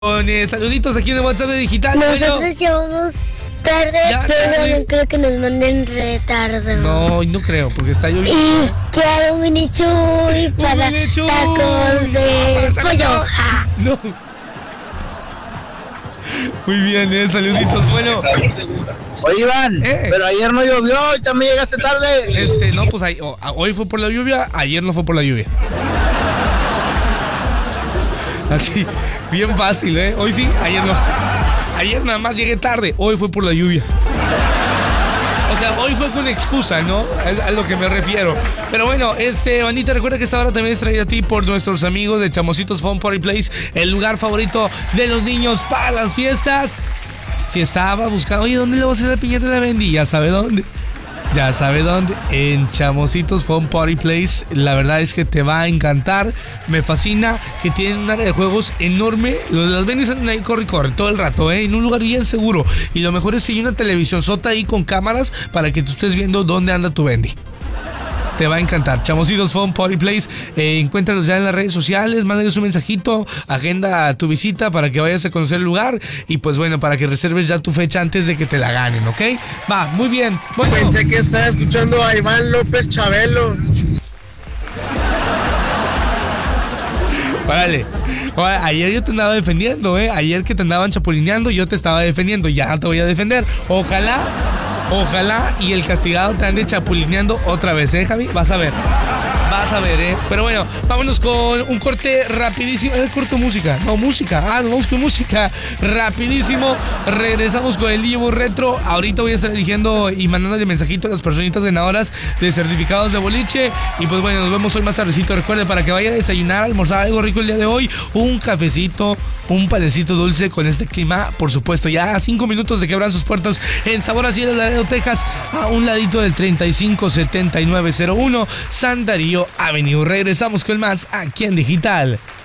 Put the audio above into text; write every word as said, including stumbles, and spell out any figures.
Con eh, saluditos aquí en el WhatsApp de Digital. Nosotros Bueno, llegamos tarde, Ya, pero tarde. no creo que nos manden retardo. no, no creo, porque está lloviendo. Y quiero un mini chuy para mini chuy. tacos de Para tacos. pollo. Ja. No. Muy bien, eh, saluditos. Bueno, Oye, Iván, Eh. pero ayer no llovió y también llegaste tarde. este, no, pues ahí- oh, hoy fue por la lluvia, ayer no fue por la lluvia. Así, bien fácil, ¿eh? Hoy sí, ayer no. Ayer nada más llegué tarde, hoy fue por la lluvia. O sea, hoy fue con excusa, ¿no? A, a lo que me refiero. Pero bueno, este, bandita, recuerda que esta hora también es traída a ti por nuestros amigos de Chamositos Fun Party Place, el lugar favorito de los niños para las fiestas. Si estaba buscando, oye, ¿dónde le vas a hacer la piñata de la Bendy? Ya sabe dónde. Ya sabe dónde, en Chamositos Fun Party Place. La verdad es que te va a encantar. Me fascina que tienen un área de juegos enorme. Los de las Bendis andan ahí, corre y corre todo el rato, ¿eh? En un lugar bien seguro. Y lo mejor es que hay una televisión sota ahí con cámaras para que tú estés viendo dónde anda tu Bendy. Te va a encantar. Chamositos Fun Party Place. Eh, encuéntralos ya en las redes sociales. Mándales un mensajito. Agenda tu visita para que vayas a conocer el lugar. Y pues bueno, para que reserves ya tu fecha antes de que te la ganen, ¿ok? Va, muy bien. Bueno, Pensé que estaba escuchando a Iván López Chabelo. órale. Oye, ayer yo te andaba defendiendo, ¿eh? Ayer que te andaban chapulineando, yo te estaba defendiendo. Ya no te voy a defender. Ojalá, ojalá y el castigado te ande chapulineando otra vez, ¿eh, Javi? Vas a ver. Vas a ver, ¿eh? Pero bueno, vámonos con un corte rapidísimo. ¿Es corto música? No, música. Ah, nos vamos con música. Rapidísimo. Regresamos con el Divo Retro. Ahorita voy a estar eligiendo y mandándole mensajitos a las personitas ganadoras de certificados de boliche. Y pues bueno, nos vemos hoy más tardecito. Recuerde, para que vaya a desayunar, almorzar algo rico el día de hoy, un cafecito, un panecito dulce con este clima, por supuesto, ya a cinco minutos de que abran sus puertas en Sabor a Cielo, Laredo, Texas, a un ladito del treinta y cinco setenta y nueve cero uno, San Darío Avenue. Regresamos con más aquí en Digital.